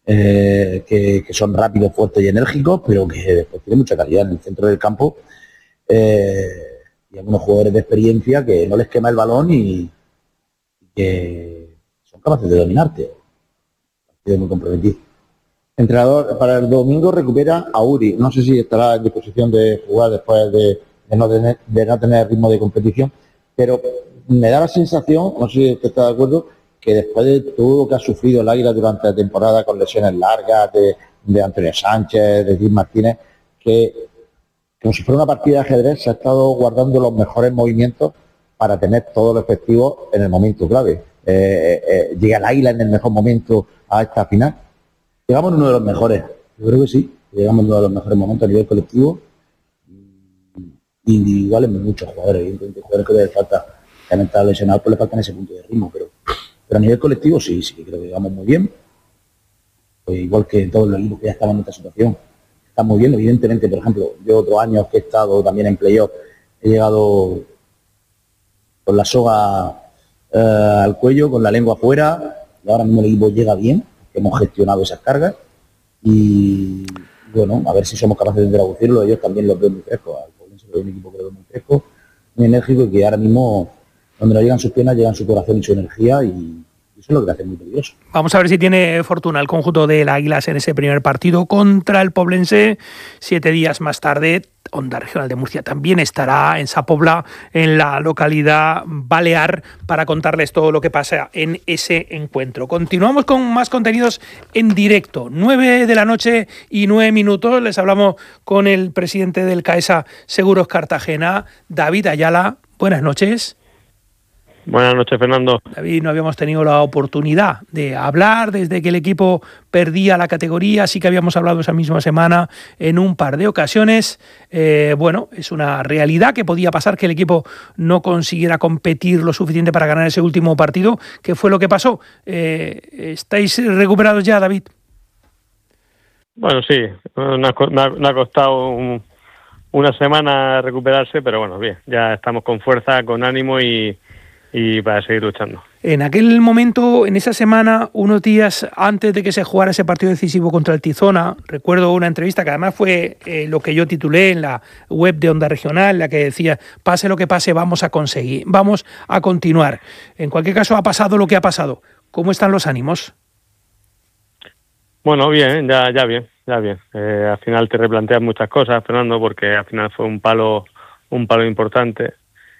que son rápidos, fuertes y enérgicos, pero que después tienen mucha calidad en el centro del campo. Y algunos jugadores de experiencia que no les quema el balón y que son capaces de dominarte. Partido muy comprometido. Entrenador, para el domingo recupera a Uri. No sé si estará en disposición de jugar después de no tener ritmo de competición, pero me da la sensación, no sé si usted está de acuerdo, que después de todo lo que ha sufrido el Águila durante la temporada con lesiones largas de Antonio Sánchez, de Gil Martínez, que como si fuera una partida de ajedrez se ha estado guardando los mejores movimientos para tener todo lo efectivo en el momento clave. Llega el Águila en el mejor momento a esta final. Llegamos en uno de los mejores, yo creo que sí, llegamos en uno de los mejores momentos a nivel colectivo, individuales muchos jugadores, evidentemente jugadores que les falta, que han estado lesionados, pues le faltan ese punto de ritmo, pero a nivel colectivo sí creo que llegamos muy bien, pues igual que todos los equipos que ya estaban en esta situación, están muy bien, evidentemente, por ejemplo, yo otros años que he estado también en playoff, he llegado con la soga al cuello, con la lengua afuera, y ahora mismo el equipo llega bien, hemos gestionado esas cargas y bueno, a ver si somos capaces de traducirlo. Ellos también los veo muy frescos, al Poblense es un equipo que lo veo muy fresco, muy enérgico y que ahora mismo donde no llegan sus piernas llegan su corazón y su energía y eso es lo que le hace muy peligroso. Vamos a ver si tiene fortuna el conjunto del Águilas en ese primer partido contra el Poblense. 7 días más tarde, Onda Regional de Murcia también estará en Sa Pobla, en la localidad balear, para contarles todo lo que pasa en ese encuentro. Continuamos con más contenidos en directo. 9 de la noche y 9 minutos. Les hablamos con el presidente del CAESA Seguros Cartagena, David Ayala. Buenas noches. Buenas noches, Fernando. David, no habíamos tenido la oportunidad de hablar desde que el equipo perdía la categoría, sí que habíamos hablado esa misma semana en un par de ocasiones. Bueno, es una realidad que podía pasar que el equipo no consiguiera competir lo suficiente para ganar ese último partido. ¿Qué fue lo que pasó? ¿Estáis recuperados ya, David? Bueno, sí, me ha costado una semana recuperarse, pero bueno, bien, ya estamos con fuerza, con ánimo y para seguir luchando. En aquel momento, en esa semana, unos días antes de que se jugara ese partido decisivo contra el Tizona, recuerdo una entrevista que además fue lo que yo titulé en la web de Onda Regional, la que decía, pase lo que pase, vamos a conseguir, vamos a continuar. En cualquier caso, ha pasado lo que ha pasado. ¿Cómo están los ánimos? Bueno, bien, ya bien. Al final te replanteas muchas cosas, Fernando, porque al final fue un palo importante.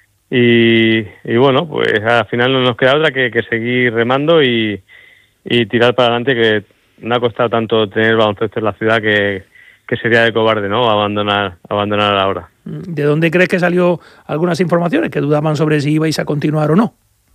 Y bueno, pues al final no nos queda otra que seguir remando y tirar para adelante, que no ha costado tanto tener baloncesto en la ciudad que sería de cobarde, ¿no? Abandonar ahora. ¿De dónde crees que salió algunas informaciones que dudaban sobre si ibais a continuar o no?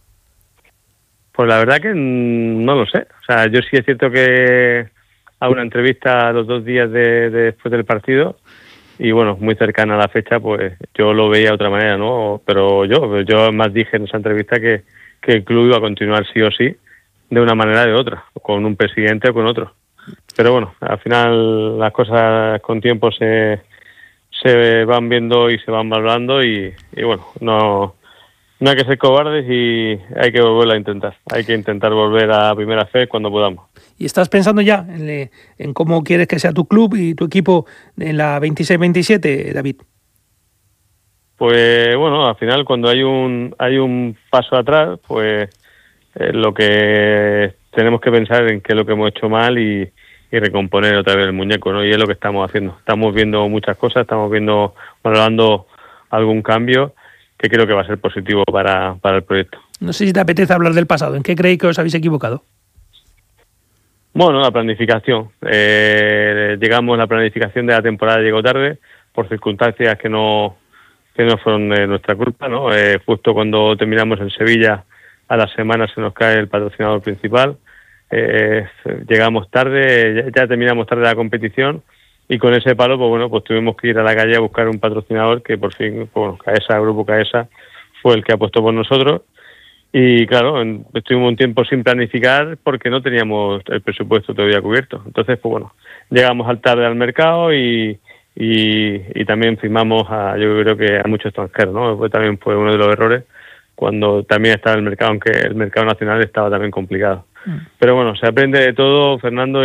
Pues la verdad que no lo sé. O sea, yo sí es cierto que a una entrevista los 2 días después del partido, y bueno, muy cercana a la fecha, pues yo lo veía de otra manera, ¿no? Pero yo más dije en esa entrevista que el club iba a continuar sí o sí, de una manera o de otra, con un presidente o con otro. Pero bueno, al final las cosas con tiempo se van viendo y se van valorando y bueno, no hay que ser cobardes y hay que volverlo a intentar. Hay que intentar volver a primera fe cuando podamos. ¿Y estás pensando ya en cómo quieres que sea tu club y tu equipo en la 26-27, David? Pues bueno, al final cuando hay un paso atrás, pues lo que tenemos que pensar en qué es lo que hemos hecho mal y recomponer otra vez el muñeco, ¿no? Y es lo que estamos haciendo. Estamos viendo muchas cosas, estamos valorando algún cambio que creo que va a ser positivo para el proyecto. No sé si te apetece hablar del pasado. ¿En qué creéis que os habéis equivocado? Bueno, la planificación. La planificación de la temporada llegó tarde por circunstancias que no fueron de nuestra culpa, ¿no? Justo cuando terminamos en Sevilla, a la semana se nos cae el patrocinador principal. Llegamos tarde, ya terminamos tarde la competición y con ese palo, pues bueno, pues tuvimos que ir a la calle a buscar un patrocinador que por fin, bueno, Grupo Caesa fue el que apostó por nosotros. Y claro, estuvimos un tiempo sin planificar porque no teníamos el presupuesto todavía cubierto. Entonces, pues bueno, llegamos tarde al mercado y también firmamos yo creo que a muchos extranjeros, ¿no? Pues también fue uno de los errores cuando también estaba el mercado, aunque el mercado nacional estaba también complicado. Pero bueno, se aprende de todo, Fernando.